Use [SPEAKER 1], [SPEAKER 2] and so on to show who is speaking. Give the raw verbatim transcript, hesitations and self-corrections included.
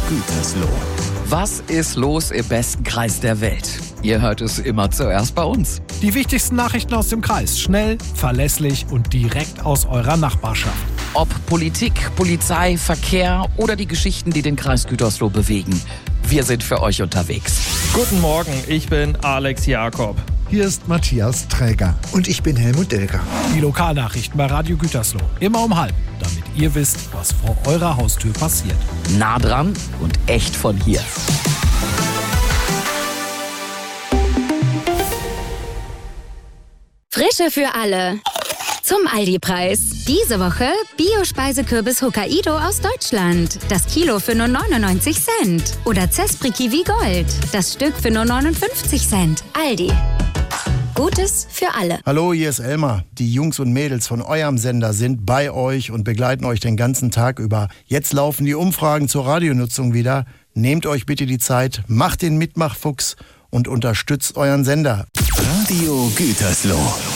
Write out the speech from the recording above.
[SPEAKER 1] Gütersloh. Was ist los im besten Kreis der Welt? Ihr hört es immer zuerst bei uns.
[SPEAKER 2] Die wichtigsten Nachrichten aus dem Kreis. Schnell, verlässlich und direkt aus eurer Nachbarschaft.
[SPEAKER 1] Ob Politik, Polizei, Verkehr oder die Geschichten, die den Kreis Gütersloh bewegen. Wir sind für euch unterwegs.
[SPEAKER 3] Guten Morgen, ich bin Alex Jakob.
[SPEAKER 4] Hier ist Matthias Träger.
[SPEAKER 5] Und ich bin Helmut Delger.
[SPEAKER 2] Die Lokalnachrichten bei Radio Gütersloh. Immer um halb, damit ihr wisst, was vor eurer Haustür passiert.
[SPEAKER 1] Nah dran und echt von hier.
[SPEAKER 6] Frische für alle. Zum Aldi-Preis. Diese Woche Bio-Speisekürbis Hokkaido aus Deutschland. Das Kilo für nur neunundneunzig Cent. Oder Zespri Kiwi Gold. Das Stück für nur neunundfünfzig Cent. Aldi. Gutes für alle.
[SPEAKER 4] Hallo, hier ist Elmar. Die Jungs und Mädels von eurem Sender sind bei euch und begleiten euch den ganzen Tag über. Jetzt laufen die Umfragen zur Radionutzung wieder. Nehmt euch bitte die Zeit, macht den Mitmachfuchs und unterstützt euren Sender.
[SPEAKER 1] Radio Gütersloh.